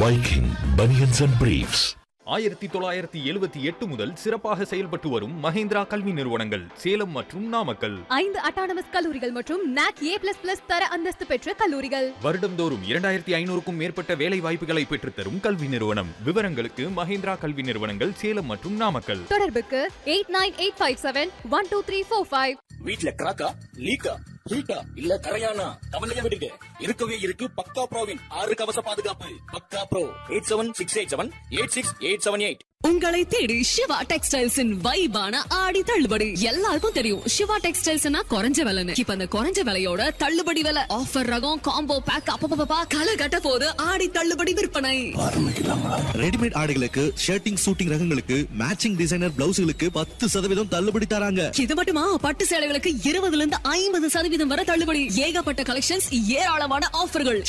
Viking Bunions and Briefs. 1978 முதல் சிறப்பாக செயல்பட்டு வரும் மஹேந்திரா கல்வி நிறுவனங்கள் சேலம் மற்றும் நாமக்கல். 5 அட்டானமஸ் கல்லூரிகள் மற்றும் NAC A++ தர அந்தஸ்து பெற்ற கல்லூரிகள். வருடந்தோறும் 2500க்கும் மேற்பட்ட வேலை வாய்ப்புகளை பெற்றுத்தரும் கல்வி நிறுவனம். விவரங்களுக்கு மஹேந்திரா கல்வி நிறுவனங்கள் சேலம் மற்றும் நாமக்கல். தொடர்புக்கு 8985712345. வீட்ல கிராக்கா லீக்கா ஹீட்டா இல்ல கரையானா கவலைய விடுங்க. இருக்கவே இருக்கு பக்கா ப்ரோவின் 6 கவச பாதுகாப்பு. பக்கா ப்ரோ 8768786878. உங்களை தேடி சிவா டெக்ஸ்டைல்ஸின் வைபான ஆடி தள்ளுபடி. எல்லாருக்கும் தெரியும் சிவா டெக்ஸ்டைல்ஸ்னா குறைஞ்ச விலைன்னு. இப்ப அந்த குறைஞ்ச விலையோட தள்ளுபடி விலை ஆஃபர் ரகம் காம்போ பேக் அப்பப்பா களை கட்ட போது ஆடி தள்ளுபடி விற்பனை ரெடிமேட் ஆடைகளுக்கு ஷர்ட்டிங் சூட்டிங் ரகங்களுக்கு மேட்சிங் டிசைனர் பிளவுஸ்களுக்கு 10% தள்ளுபடி தராங்க. இது மட்டுமா பட்டு சேலைகளுக்கு 20% to 50% வரை தள்ளுபடி. ஏகப்பட்ட கலெக்ஷன்ஸ், ஏராளமான ஆஃபர்கள்.